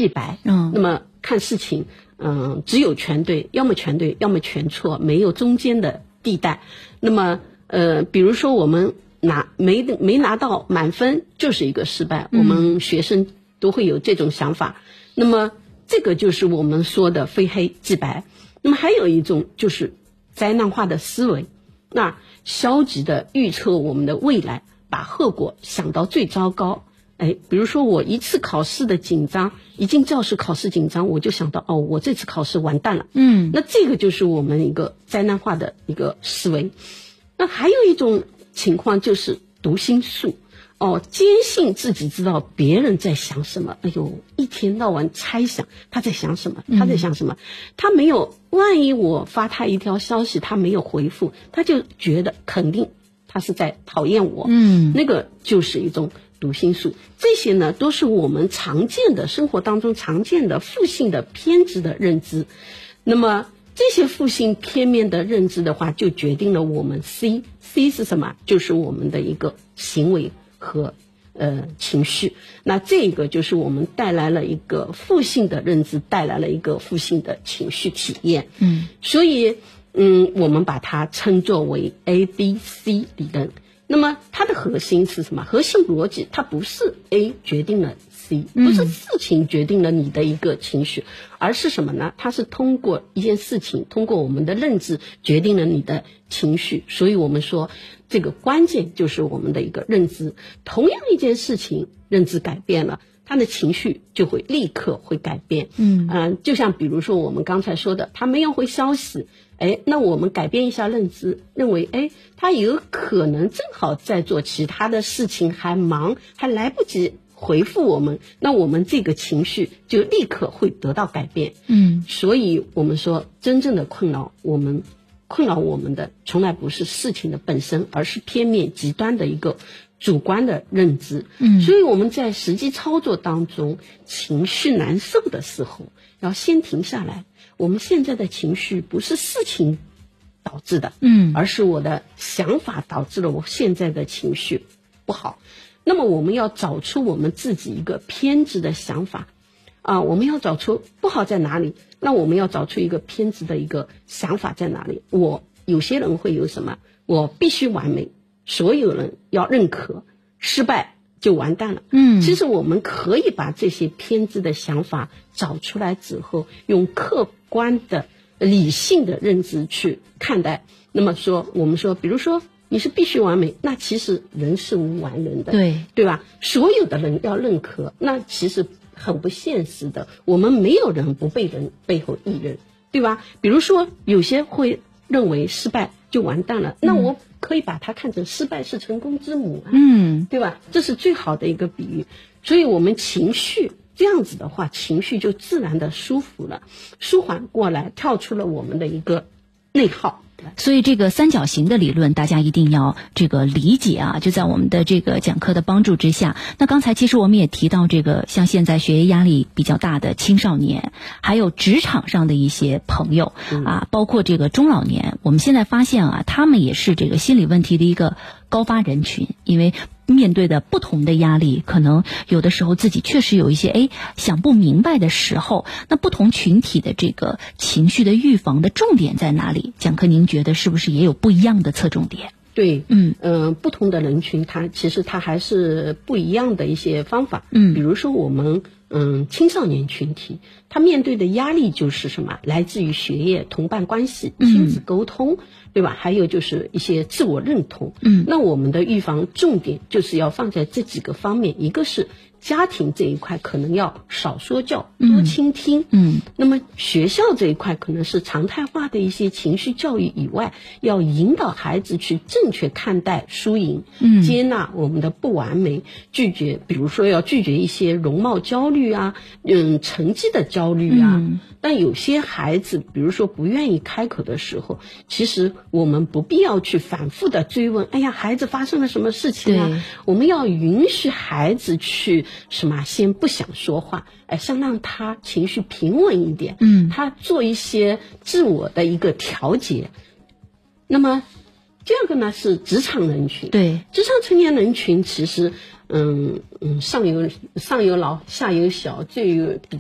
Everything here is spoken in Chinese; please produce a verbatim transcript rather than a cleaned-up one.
即白。 嗯， 那么看事情，嗯，只有全对，要么全对，要么全错，没有中间的地带。那么，呃，比如说我们拿没没拿到满分，就是一个失败。 嗯、 我们学生都会有这种想法。那么，这个就是我们说的非黑即白。那么还有一种就是灾难化的思维，那消极的预测我们的未来，把后果想到最糟糕。哎，比如说我一次考试的紧张，一进教室考试紧张，我就想到哦，我这次考试完蛋了。 嗯， 那这个就是我们一个灾难化的一个思维。那还有一种情况就是读心术。哦，坚信自己知道别人在想什么，哎呦，一天到晚猜想他在想什么，他在想什么，嗯、他没有，万一我发他一条消息，他没有回复，他就觉得肯定他是在讨厌我， 嗯， 那个就是一种读心术。这些呢，都是我们常见的生活当中常见的负性的偏执的认知。那么这些负性片面的认知的话，就决定了我们 C C 是什么？就是我们的一个行为和呃情绪。那这个就是我们带来了一个负性的认知，带来了一个负性的情绪体验。 嗯， 所以嗯，我们把它称作为 A B C 理论。那么它的核心是什么？核心逻辑它不是 A 决定了 C， 不是事情决定了你的一个情绪，而是什么呢？它是通过一件事情，通过我们的认知决定了你的情绪。所以我们说这个关键就是我们的一个认知。同样一件事情，认知改变了，他的情绪就会立刻会改变。 嗯、 呃、就像比如说我们刚才说的，他没有回消息，哎，那我们改变一下认知，认为哎，他有可能正好在做其他的事情，还忙，还来不及回复我们，那我们这个情绪就立刻会得到改变。 嗯， 所以我们说真正的困扰我们困扰我们的从来不是事情的本身，而是片面极端的一个主观的认知。 嗯， 所以我们在实际操作当中，情绪难受的时候要先停下来，我们现在的情绪不是事情导致的， 嗯， 而是我的想法导致了我现在的情绪不好。那么我们要找出我们自己一个偏执的想法啊，我们要找出不好在哪里，那我们要找出一个偏执的一个想法在哪里。我有些人会有什么，我必须完美，所有人要认可，失败就完蛋了。 嗯， 其实我们可以把这些偏执的想法找出来之后，用客观的理性的认知去看待。那么说我们说比如说你是必须完美，那其实人是无完人的， 对对吧？所有的人要认可，那其实很不现实的。我们没有人不被人背后议论，对吧？比如说有些会认为失败就完蛋了，那我可以把它看成失败是成功之母啊， 嗯， 对吧？这是最好的一个比喻。所以我们情绪这样子的话，情绪就自然的舒服了，舒缓过来，跳出了我们的一个内耗。 所以这个三角形的理论大家一定要这个理解啊，就在我们的这个讲课的帮助之下。那刚才其实我们也提到这个像现在学业压力比较大的青少年，还有职场上的一些朋友啊，包括这个中老年，我们现在发现啊，他们也是这个心理问题的一个高发人群，因为面对的不同的压力，可能有的时候自己确实有一些哎想不明白的时候，那不同群体的这个情绪的预防的重点在哪里？讲课您觉得是不是也有不一样的侧重点？ 对， 嗯嗯、呃，不同的人群，它其实它还是不一样的一些方法。 嗯， 比如说我们嗯青少年群体，他面对的压力就是什么？来自于学业、同伴关系、亲子沟通，嗯、对吧？还有就是一些自我认同。 嗯， 那我们的预防重点就是要放在这几个方面，一个是家庭这一块可能要少说教，多倾听。 嗯， 那么学校这一块可能是常态化的一些情绪教育以外，要引导孩子去正确看待输赢， 嗯， 接纳我们的不完美，拒绝，比如说要拒绝一些容貌焦虑啊，嗯，成绩的焦虑啊。嗯，但有些孩子，比如说不愿意开口的时候，其实我们不必要去反复的追问，哎呀，孩子发生了什么事情啊？我们要允许孩子去什么，先不想说话，哎，先让他情绪平稳一点，嗯，他做一些自我的一个调节。那么第二个呢是职场人群， 对， 职场成年人群其实，嗯嗯，上有上有老，下有小，最有比